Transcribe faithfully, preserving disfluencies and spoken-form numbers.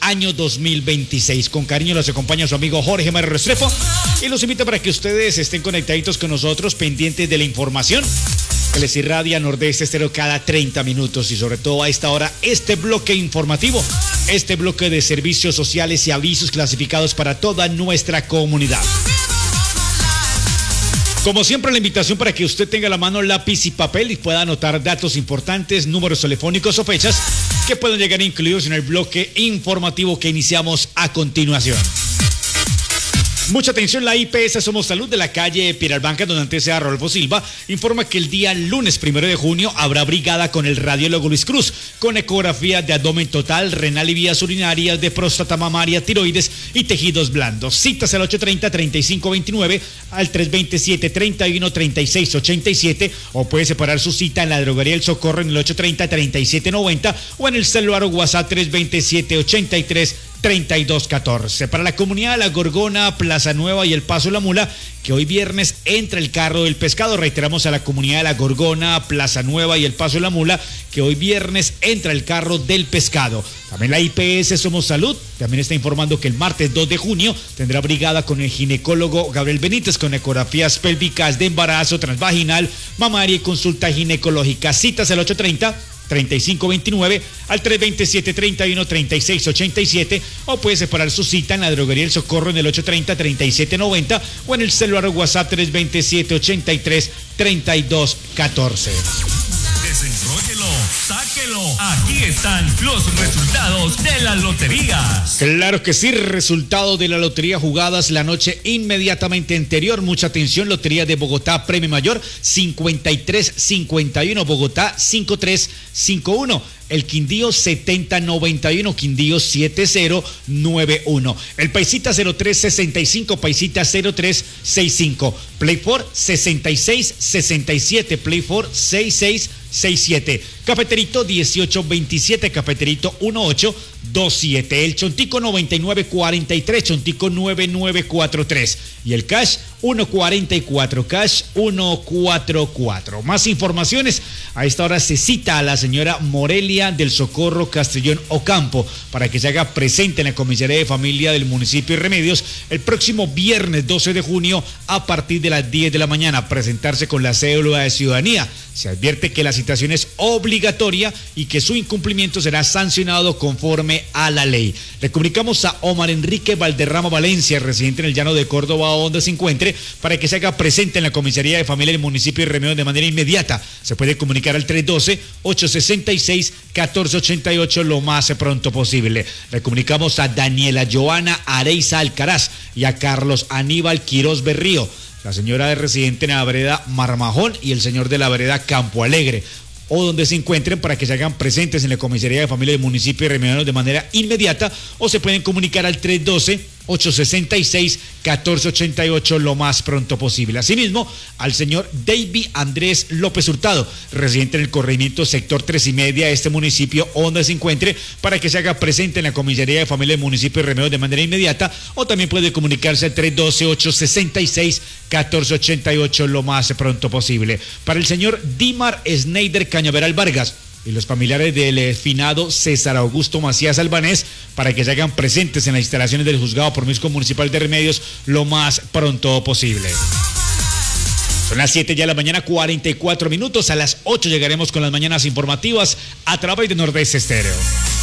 año dos mil veintiséis. Con cariño los acompaña su amigo Jorge Mario Restrepo y los invito para que ustedes estén conectaditos con nosotros, pendientes de la información que les irradia Nordeste Estéreo cada treinta minutos y sobre todo a esta hora este bloque informativo, este bloque de servicios sociales y avisos clasificados para toda nuestra comunidad. Como siempre, la invitación para que usted tenga a la mano lápiz y papel y pueda anotar datos importantes, números telefónicos o fechas que pueden llegar incluidos en el bloque informativo que iniciamos a continuación. Mucha atención, la I P S Somos Salud de la calle Pieralbanca, donde antes sea Rodolfo Silva, informa que el día lunes primero de junio habrá brigada con el radiólogo Luis Cruz, con ecografía de abdomen total, renal y vías urinarias, de próstata, mamaria, tiroides y tejidos blandos. Citas al ocho treinta, treinta y cinco veintinueve, al tres veintisiete, treinta y uno, treinta y seis ochenta y siete, o puede separar su cita en la droguería El Socorro en el ocho treinta, treinta y siete noventa o en el celular o WhatsApp tres veintisiete, ochenta y tres, treinta y dos catorce. Para la comunidad de La Gorgona, Plaza Nueva y El Paso La Mula, que hoy viernes entra el carro del pescado. Reiteramos a la comunidad de La Gorgona, Plaza Nueva y El Paso La Mula, que hoy viernes entra el carro del pescado. También la I P S Somos Salud también está informando que el martes dos de junio tendrá brigada con el ginecólogo Gabriel Benítez con ecografías pélvicas de embarazo transvaginal, mamaria y consulta ginecológica. Citas al ocho treinta, treinta y cinco veintinueve, al tres veintisiete, treinta y uno, treinta y seis ochenta y siete, o puede separar su cita en la droguería El Socorro en el ocho treinta, treinta y siete noventa o en el celular o WhatsApp tres veintisiete, ochenta y tres, treinta y dos catorce. Desenróllelo, sáquelo. Aquí están los resultados de la lotería. Claro que sí, resultado de la lotería jugadas la noche inmediatamente anterior. Mucha atención, Lotería de Bogotá, premio mayor cincuenta y tres cincuenta y uno, Bogotá cincuenta y tres cincuenta y uno. El Quindío setenta noventa y uno, Quindío setenta noventa y uno. El Paisita cero tres sesenta y cinco, Paisita cero tres sesenta y cinco. Play for sesenta y seis sesenta y siete, Play for sesenta y seis sesenta y siete. Cafeterito dieciocho veintisiete, Cafeterito dieciocho veintisiete. El Chontico noventa y nueve cuarenta y tres, Chontico noventa y nueve cuarenta y tres. Y el Cash ciento cuarenta y cuatro, Cash ciento cuarenta y cuatro. Más informaciones, a esta hora se cita a la señora Morelia del Socorro Castellón Ocampo para que se haga presente en la comisaría de familia del municipio de Remedios el próximo viernes doce de junio a partir de las diez de la mañana, presentarse con la cédula de ciudadanía. Se advierte que la citación es obligatoria y que su incumplimiento será sancionado conforme a la ley. Le comunicamos a Omar Enrique Valderrama Valencia, residente en el Llano de Córdoba, donde se encuentre, para que se haga presente en la comisaría de familia del municipio de Remedios de manera inmediata. Se puede comunicar al tres uno dos, ocho seis seis, uno cuatro ocho ocho lo más pronto posible. Le comunicamos a Daniela Joana Areiza Alcaraz y a Carlos Aníbal Quirós Berrío, la señora de residente en la vereda Marmajón y el señor de la vereda Campo Alegre, o donde se encuentren, para que se hagan presentes en la comisaría de familia del municipio de Remedios de manera inmediata, o se pueden comunicar al tres uno dos, ocho seis seis, uno cuatro ocho ocho lo más pronto posible. Asimismo, al señor David Andrés López Hurtado, residente en el corregimiento sector tres y media de este municipio, donde se encuentre, para que se haga presente en la comisaría de familia del municipio de Remedios de manera inmediata, o también puede comunicarse al tres uno dos, ocho seis seis, uno cuatro ocho ocho lo más pronto posible. Para el señor Dimar Schneider Cañaveral Vargas y los familiares del finado César Augusto Macías Albanés, para que se hagan presentes en las instalaciones del Juzgado Promiscuo Municipal de Remedios lo más pronto posible. Son las siete ya de la mañana, cuarenta y cuatro minutos. A las ocho llegaremos con las mañanas informativas a través de Nordeste Estéreo.